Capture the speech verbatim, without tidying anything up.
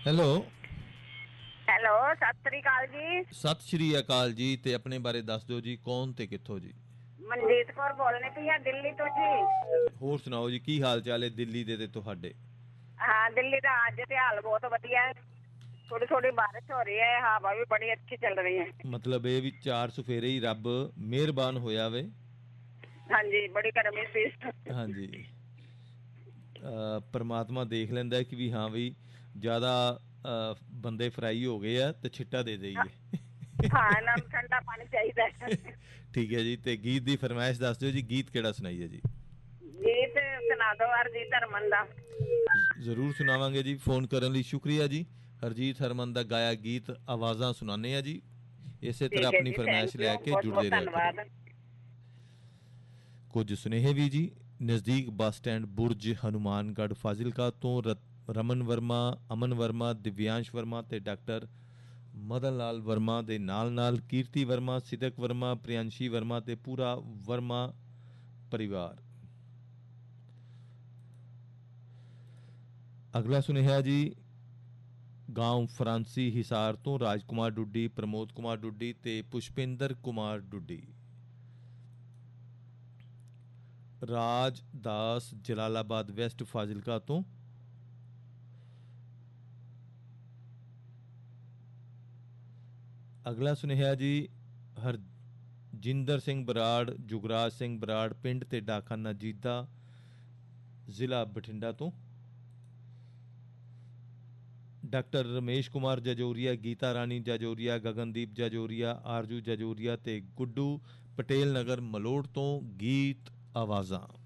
Hello. Hello, Sat Sri ਅਕਾਲ ਜੀ। ਸਤਿ ਸ਼੍ਰੀ ਅਕਾਲ ਜੀ। ਤੇ ਆਪਣੇ ਬਾਰੇ ਦੱਸ ਦਿਓ ਜੀ, ਕੌਣ ਤੇ ਕਿੱਥੋਂ ਜੀ? ਮਨਜੀਤ ਕੌਰ ਬੋਲਣੀ ਪਈ ਆ ਦਿੱਲੀ ਤੋਂ ਜੀ। ਹੋਰ ਸੁਣਾਓ ਜੀ, ਕੀ ਹਾਲ ਚਾਲ ਹੈ ਦਿੱਲੀ ਦੇ ਤੇ ਤੁਹਾਡੇ? ਹਾਂ, ਦਿੱਲੀ ਦਾ ਅੱਜ ਤੇ ਹਾਲ ਬਹੁਤ ਵਧੀਆ ਹੈ। ਥੋੜੀ ਥੋੜੀ ਬਾਰਿਸ਼ ਹੋ ਰਹੀ ਹੈ, ਹਵਾ ਵੀ ਬੜੀ ਅੱਛੀ ਚੱਲ ਰਹੀ ਹੈ। ਮਤਲਬ ਇਹ ਵੀ ਚਾਰ ਸਫੇਰੇ ਹੀ ਰੱਬ ਮਿਹਰਬਾਨ ਹੋਇਆ ਵੇ। ਹਾਂਜੀ, ਬੜੀ ਗਰਮੀ ਸੀ। ਹਾਂਜੀ। ਅ ਪਰਮਾਤਮਾ ਦੇਖ ਲੈਂਦਾ ਕਿ ਵੀ ਹਾਂ ਵੀ ਜ਼ਿਆਦਾ ਅ ਬੰਦੇ ਫਰਾਈ ਹੋ ਗਏ ਆ ਤੇ ਛਿੱਟਾ ਦੇ ਦੇਈਏ। ਹਾਂ, ਇਹਨਾਂ ਨੂੰ ਠੰਡਾ ਪਾਣੀ ਚਾਹੀਦਾ ਹੈ। ਠੀਕ ਹੈ ਜੀ। ਤੇ ਗੀਤ ਦੀ ਫਰਮਾਇਸ਼ ਦੱਸ ਦਿਓ ਜੀ, ਗੀਤ ਕਿਹੜਾ ਸੁਣਾਈਏ ਜੀ? ਗੀਤ ਸੁਣਾ ਦੋ ਹਰਜੀਤ ਹਰਮਨ ਦਾ। ਜ਼ਰੂਰ ਸੁਣਾਵਾਂਗੇ ਜੀ। ਫੋਨ ਕਰਨ ਲਈ ਸ਼ੁਕਰੀਆ ਜੀ। ਹਰਜੀਤ ਹਰਮਨ ਦਾ ਗਾਇਆ ਗੀਤ ਆਵਾਜ਼ਾਂ ਸੁਣਾਉਂਦੇ ਆ ਜੀ। ਇਸੇ ਤਰ੍ਹਾਂ ਠੀਕ ਹੈ ਆਪਣੀ ਜੀ, ਫਰਮਾਇਸ਼ ਥੈਂਕ ਯੂ, ਲੈ ਕੇ ਬਹੁਤ ਬਹੁਤ ਜੁੜਦੇ ਰਿਹਾ ਕਰੋ। ਧੰਨਵਾਦ। ਕੁਝ ਸੁਨੇਹੇ ਵੀ ਜੀ। ਨਜ਼ਦੀਕ ਬੱਸ ਸਟੈਂਡ ਬੁਰਜ ਹਨੂਮਾਨਗੜ੍ਹ ਫਾਜ਼ਿਲਕਾ ਤੋਂ ਰਮਨ ਵਰਮਾ, ਅਮਨ ਵਰਮਾ, ਦਿਵਿਆਂਸ਼ ਵਰਮਾ ਤੇ ਡਾਕਟਰ ਮਦਨ ਲਾਲ ਵਰਮਾ ਦੇ ਨਾਲ ਨਾਲ ਕੀਰਤੀ ਵਰਮਾ, ਸਿਦਕ ਵਰਮਾ, ਪ੍ਰਿयांशी ਵਰਮਾ ਤੇ ਪੂਰਾ ਵਰਮਾ ਪਰਿਵਾਰ। ਅਗਲਾ ਸੁਨੇਹਾ ਜੀ, ਗਾਂਵ ਫਰਾਂਸੀ ਹਿਸਾਰ ਤੋਂ ਰਾਜਕੁਮਾਰ ਡੁੱਡੀ, ਪ੍ਰਮੋਦ ਕੁਮਾਰ ਡੁੱਡੀ ਤੇ ਪੁਸ਼ਪਿੰਦਰ ਕੁਮਾਰ ਡੁੱਡੀ। ਰਾਜ ਦਾਸ ਜਲਾਲਾਬਾਦ ਵੈਸਟ ਫਾਜ਼ਿਲਕਾ ਤੋਂ। ਅਗਲਾ ਸੁਨੇਹਾ ਜੀ, ਹਰਜਿੰਦਰ ਸਿੰਘ ਬਰਾੜ, ਜੁਗਰਾਜ ਸਿੰਘ ਬਰਾੜ, ਪਿੰਡ ਤੇ ਡਾਕਖਾਨਾ ਜੀਦਾ, ਜ਼ਿਲ੍ਹਾ ਬਠਿੰਡਾ ਤੋਂ। ਡਾਕਟਰ ਰਮੇਸ਼ ਕੁਮਾਰ ਜਜੋਰੀਆ, ਗੀਤਾ ਰਾਣੀ ਜਜੋਰੀਆ, ਗਗਨਦੀਪ ਜਜੋਰੀਆ, ਆਰਜੂ ਜਜੋਰੀਆ ਤੇ ਗੁੱਡੂ ਪਟੇਲ ਨਗਰ ਮਲੋੜ ਤੋਂ। ਗੀਤ ਆਵਾਜ਼ਾਂ।